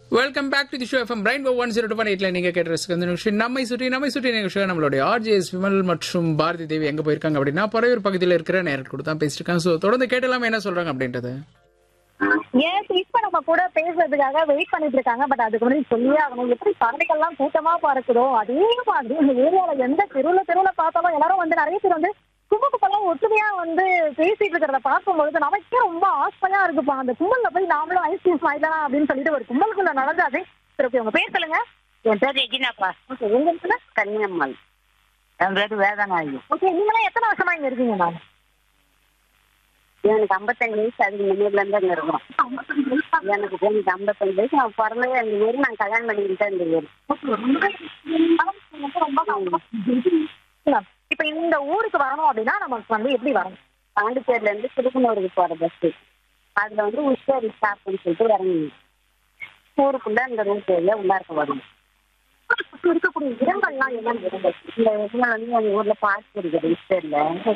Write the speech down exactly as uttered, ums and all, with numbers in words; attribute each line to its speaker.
Speaker 1: Welcome back to the show FM brain one zero two point எயிட்ல நீங்க கேட்ட ரசிக்க இந்த நிகழ்ச்சி நம்மை சுற்றி நம்மை சுற்றி நிகழ்ச்சி நம்மளுடைய ஆர்ஜேஎஸ் விமல் மற்றும் பாரதி தேவி எங்க போயிருக்காங்க அப்படின்னா பறையூர் பகுதியில் இருக்கிற நேரத்தில் கூட தான் பேசிருக்காங்க. ஸோ தொடர்ந்து கேட்டலாம என்ன சொல்றாங்க அப்படின்றது.
Speaker 2: ஏன் இப்ப நம்ம கூட பேசுறதுக்காக வெயிட் பண்ணிட்டு இருக்காங்க. பட் அதுக்கு முன்னாடி சொல்லியே ஆகணும், எப்படி பறவைகள்லாம் கூட்டமா பறக்குதோ அதே மாதிரி இந்த ஏரியால எந்த தெருவுல தெருவுல பார்த்தாலும் எல்லாரும் வந்து நிறைய பேர் வந்து கும்பலுக்கெல்லாம் ஒற்றுமையா வந்து பேசிட்டு இருக்கிறத பார்க்கும்பொழுது நமக்கே ரொம்ப ஆசையா இருக்குப்பா. அந்த கும்பல்ல போய் நாமளும் ஐஸ்கிரீம் வாங்கலாம் அப்படின்னு சொல்லிட்டு ஒரு கும்பலுக்குள்ள நடந்தாது. சரி, உங்க பேர் சொல்லுங்க.
Speaker 3: என் பேர் ரெஜினாப்பா.
Speaker 2: ஓகே, எங்க இருக்குல்ல
Speaker 3: கன்னியம்மாள். என் பேர் வேதநாயகி.
Speaker 2: ஓகே, நீங்களாம் எத்தனை வருஷமா இங்க இருக்கீங்க? நான்
Speaker 3: எனக்கு ஐம்பத்தஞ்சு வயசு, அதுக்கு முன்னூர்ல இருந்து அங்க இருக்கோம். எனக்கு எனக்கு ஐம்பத்தஞ்சு வயசு. நான் பிறந்தவே இந்த ஊர், நான் கல்யாணம் பண்ணிக்கிட்டு தான் இந்த ஊர்.
Speaker 2: ரொம்ப இப்ப இந்த ஊருக்கு வரணும் அப்படின்னா நமக்கு வந்து எப்படி வரணும்?
Speaker 3: பாண்டிச்சேரியில இருந்து திருப்பனூருக்கு போற பஸ். அதுல வந்து உஷாரி ஸ்டாப்னு சொல்லிட்டு இறங்கணும். ஊருக்குள்ள இந்த ரூட் ஏரியா உள்ளார்க்க வரணும்.
Speaker 2: இருக்கக்கூடிய இடங்கள்லாம் என்னன்னு
Speaker 3: இந்த இடங்கள் வந்து எங்க ஊர்ல பார்க் இருக்குது உஷாரில.